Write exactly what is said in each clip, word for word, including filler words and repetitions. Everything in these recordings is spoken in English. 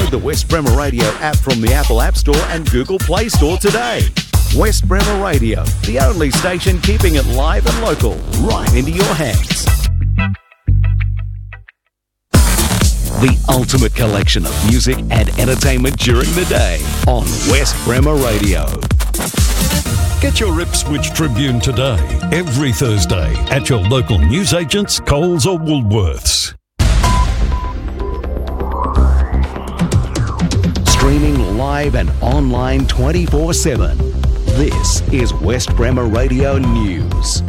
Download the West Bremer Radio app from the Apple App Store and Google Play Store today. West Bremer Radio, the only station keeping it live and local, right into your hands. The ultimate collection of music and entertainment during the day on West Bremer Radio. Get your Ipswich Tribune today, every Thursday, at your local newsagents, Coles or Woolworths. Streaming live and online twenty-four seven. This is West Bremer Radio News.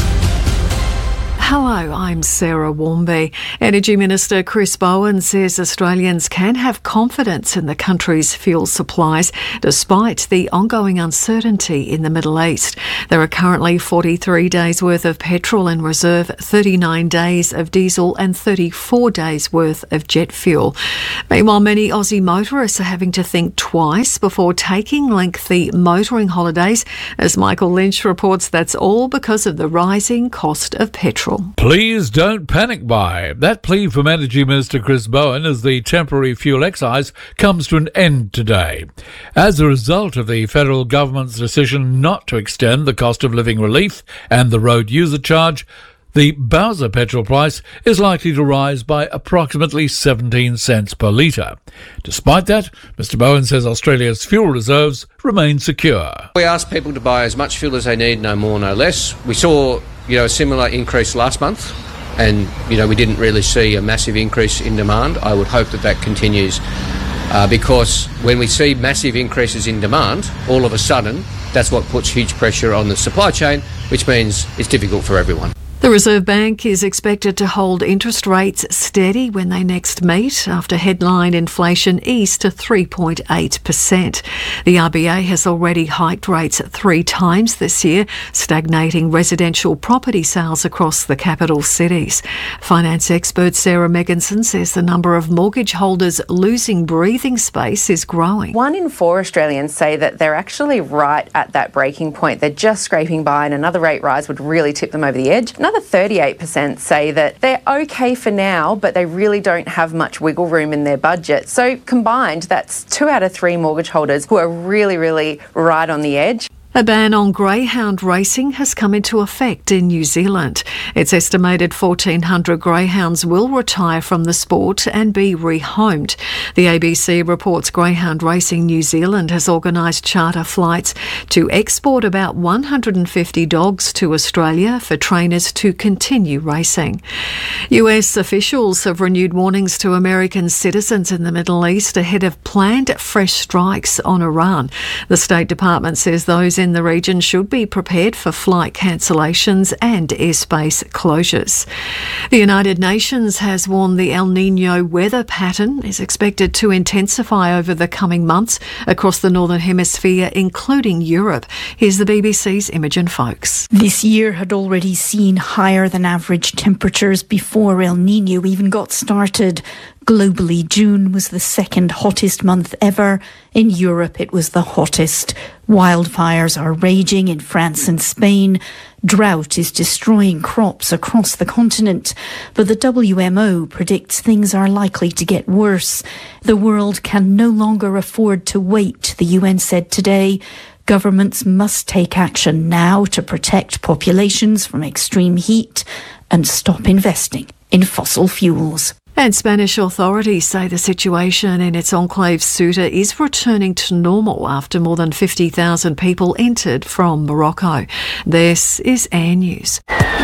Hello, I'm Sarah Warmby. Energy Minister Chris Bowen says Australians can have confidence in the country's fuel supplies despite the ongoing uncertainty in the Middle East. There are currently forty-three days worth of petrol in reserve, thirty-nine days of diesel and thirty-four days worth of jet fuel. Meanwhile, many Aussie motorists are having to think twice before taking lengthy motoring holidays. As Michael Lynch reports, that's all because of the rising cost of petrol. Please don't panic buy. That plea from Energy Minister Chris Bowen as the temporary fuel excise comes to an end today. As a result of the federal government's decision not to extend the cost of living relief and the road user charge, the Bowser petrol price is likely to rise by approximately seventeen cents per litre. Despite that, Mr Bowen says Australia's fuel reserves remain secure. We ask people to buy as much fuel as they need, no more, no less. We saw, you know, a similar increase last month, and, you know, we didn't really see a massive increase in demand. I would hope that that continues, uh, because when we see massive increases in demand, all of a sudden, that's what puts huge pressure on the supply chain, which means it's difficult for everyone. The Reserve Bank is expected to hold interest rates steady when they next meet after headline inflation eased to three point eight percent. The R B A has already hiked rates three times this year, stagnating residential property sales across the capital cities. Finance expert Sarah Megginson says the number of mortgage holders losing breathing space is growing. One in four Australians say that they're actually right at that breaking point. They're just scraping by, and another rate rise would really tip them over the edge. Another thirty-eight percent say that they're okay for now, but they really don't have much wiggle room in their budget. So combined, that's two out of three mortgage holders who are really, really right on the edge. A ban on greyhound racing has come into effect in New Zealand. It's estimated fourteen hundred greyhounds will retire from the sport and be rehomed. The A B C reports Greyhound Racing New Zealand has organised charter flights to export about one hundred fifty dogs to Australia for trainers to continue racing. U S officials have renewed warnings to American citizens in the Middle East ahead of planned fresh strikes on Iran. The State Department says those in the region should be prepared for flight cancellations and airspace closures. The United Nations has warned the El Niño weather pattern is expected to intensify over the coming months across the Northern Hemisphere, including Europe. Here's the B B C's Imogen Folks. This year had already seen higher than average temperatures before El Niño even got started. Globally, June was the second hottest month ever. In Europe, it was the hottest. Wildfires are raging in France and Spain. Drought is destroying crops across the continent. But the W M O predicts things are likely to get worse. The world can no longer afford to wait, the U N said today. Governments must take action now to protect populations from extreme heat and stop investing in fossil fuels. And Spanish authorities say the situation in its enclave Ceuta is returning to normal after more than fifty thousand people entered from Morocco. This is Air News.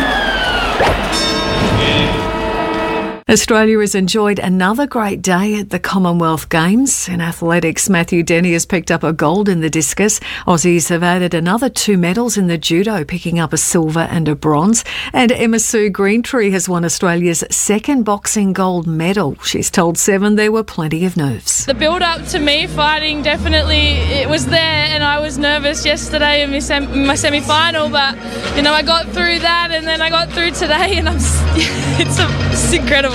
Australia has enjoyed another great day at the Commonwealth Games. In athletics, Matthew Denny has picked up a gold in the discus. Aussies have added another two medals in the judo, picking up a silver and a bronze. And Emma Sue Greentree has won Australia's second boxing gold medal. She's told Seven there were plenty of nerves. The build-up to me fighting, definitely it was there, and I was nervous yesterday in my, sem- my semi-final, but, you know, I got through that, and then I got through today, and I'm it's, a, it's incredible.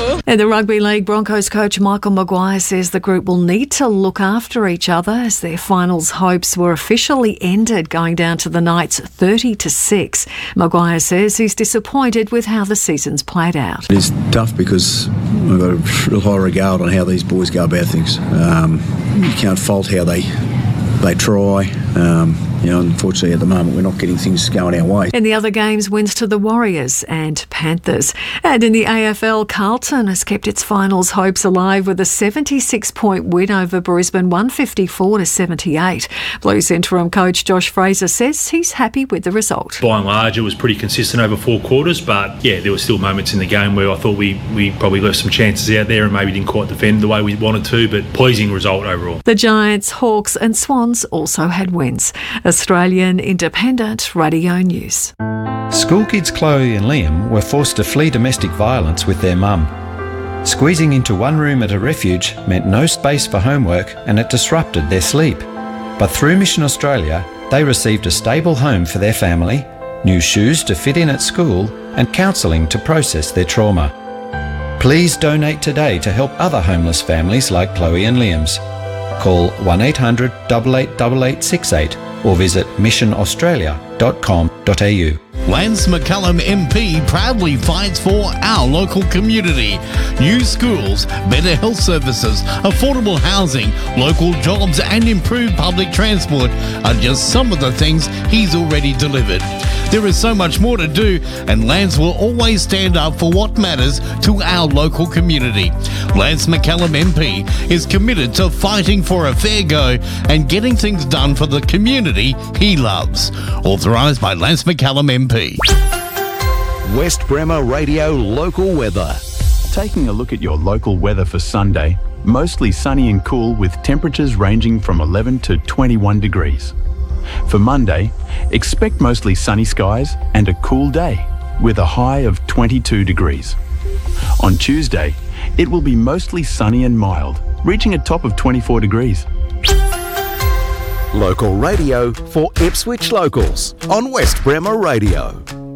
unbelievable. And the Rugby League Broncos coach Michael Maguire says the group will need to look after each other as their finals hopes were officially ended, going down to the Knights thirty to six. Maguire says he's disappointed with how the season's played out. It is tough because we've got a real high regard on how these boys go about things. Um, you can't fault how they they try. Um, you know, unfortunately at the moment we're not getting things going our way. In the other games, wins to the Warriors and Panthers. And in the A F L, Carlton has kept its finals hopes alive with a seventy-six point win over Brisbane, one fifty-four to seventy-eight. Blues interim coach Josh Fraser says he's happy with the result. By and large, it was pretty consistent over four quarters, but yeah, there were still moments in the game where I thought we, we probably left some chances out there and maybe didn't quite defend the way we wanted to, but pleasing result overall. The Giants, Hawks and Swans also had wins. Australian Independent Radio News. School kids Chloe and Liam were forced to flee domestic violence with their mum. Squeezing into one room at a refuge meant no space for homework and it disrupted their sleep. But through Mission Australia, they received a stable home for their family, new shoes to fit in at school and counselling to process their trauma. Please donate today to help other homeless families like Chloe and Liam's. Call one eight hundred eight eight eight eight six eight or visit mission australia dot com dot a u. Lance McCullum M P proudly fights for our local community. New schools, better health services, affordable housing, local jobs and improved public transport are just some of the things he's already delivered. There is so much more to do, and Lance will always stand up for what matters to our local community. Lance McCullum M P is committed to fighting for a fair go and getting things done for the community he loves. Authorised by Lance McCullum M P. West Bremer Radio local weather. Taking a look at your local weather for Sunday, mostly sunny and cool with temperatures ranging from eleven to twenty-one degrees. For Monday, expect mostly sunny skies and a cool day with a high of twenty-two degrees. On Tuesday, it will be mostly sunny and mild, reaching a top of twenty-four degrees. Local radio for Ipswich locals on West Bremer Radio.